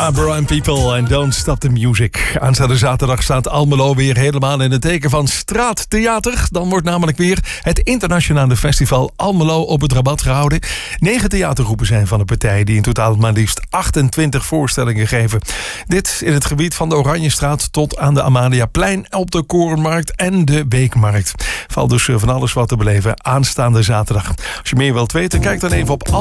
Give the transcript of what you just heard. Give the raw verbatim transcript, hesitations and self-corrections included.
Scarborough and People and Don't Stop the Music. Aanstaande zaterdag staat Almelo weer helemaal in het teken van straattheater. Dan wordt namelijk weer het internationale festival Almelo op het Rabat gehouden. Negen theatergroepen zijn van de partij die in totaal maar liefst achtentwintig voorstellingen geven. Dit in het gebied van de Oranjestraat tot aan de Amaliaplein, op de Korenmarkt en de Beekmarkt. Valt dus van alles wat te beleven aanstaande zaterdag. Als je meer wilt weten, kijk dan even op